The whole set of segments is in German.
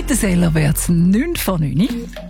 Mittenseller wird's 9 vor 9.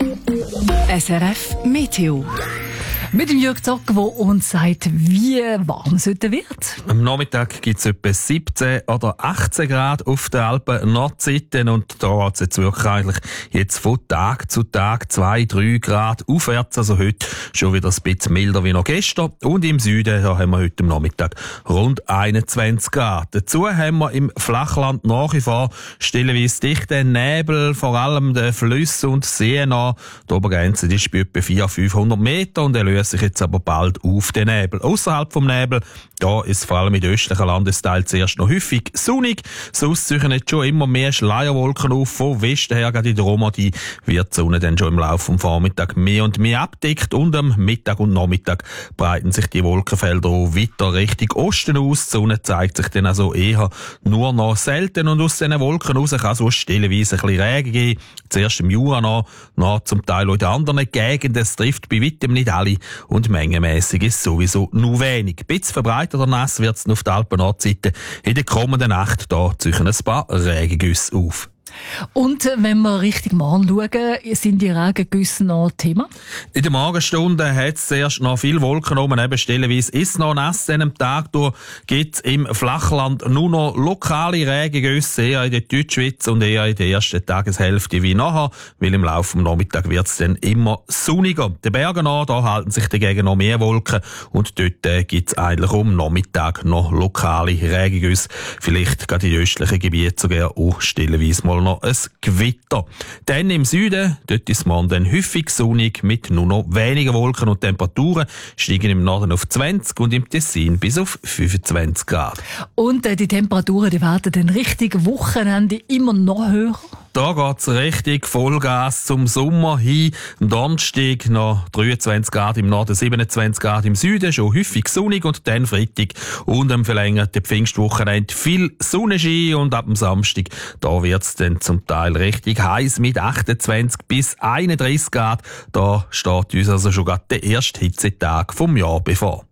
SRF Meteo. Mit dem Jörg Zocker, der uns sagt, wie warm es heute wird. Am Nachmittag gibt es etwa 17 oder 18 Grad auf der Alpen-Nordseite und da geht es jetzt wirklich eigentlich jetzt von Tag zu Tag 2-3 Grad aufwärts. Also heute schon wieder ein bisschen milder wie noch gestern. Und im Süden da haben wir heute am Nachmittag rund 21 Grad. Dazu haben wir im Flachland nach wie vor stellenweise dichten Nebel, vor allem den Flüssen und Seen an. Die Obergrenze ist bei etwa 400-500 Meter und er löst sich jetzt aber bald auf den Nebel. Außerhalb vom Nebel, da ist vor allem in den östlichen Landesteilen zuerst noch häufig sonnig. Sonst ziehen jetzt schon immer mehr Schleierwolken auf. Von Westen her, gerade in der Romandie, wird die Sonne dann schon im Laufe des Vormittags mehr und mehr abdeckt. Und am Mittag und Nachmittag breiten sich die Wolkenfelder auch weiter Richtung Osten aus. Die Sonne zeigt sich dann also eher nur noch selten. Und aus diesen Wolken raus kann es auch stellenweise ein bisschen Regen geben. Zuerst im Jura noch zum Teil auch in den anderen Gegenden. Es trifft bei weitem nicht alle. Und mengenmässig ist sowieso nur wenig. Ein bisschen verbreiteter nass wird es auf der Alpen-Nordseite. In der kommenden Nacht da ziehen ein paar Regengüsse auf. Und wenn wir Richtung Morgen schauen, sind die Regengüsse noch Thema? In der Morgenstunde hat es zuerst noch viele Wolken oben, eben stellenweise ist es noch nass. An dem Tag gibt es im Flachland nur noch lokale Regengüsse, eher in der Deutschschweiz und eher in der ersten Tageshälfte wie nachher, weil im Laufe des Nachmittags wird es dann immer sonniger. Die Berge da halten sich dagegen noch mehr Wolken und dort gibt es eigentlich um Nachmittag noch lokale Regengüsse. Vielleicht gerade in den östlichen Gebieten sogar auch stellenweise mal noch ein Gewitter. Dann im Süden, dort ist man dann häufig sonnig mit nur noch wenigen Wolken und Temperaturen steigen im Norden auf 20 und im Tessin bis auf 25 Grad. Und die Temperaturen, die werden dann richtig Wochenende immer noch höher? Da geht's richtig Vollgas zum Sommer hin. Am Donnerstag noch 23 Grad im Norden, 27 Grad im Süden, schon häufig sonnig und dann Freitag und am verlängerten Pfingstwochenende viel Sonnenschein und ab dem Samstag, da wird's dann zum Teil richtig heiß mit 28 bis 31 Grad. Da steht uns also schon gerade der erste Hitzetag vom Jahr bevor.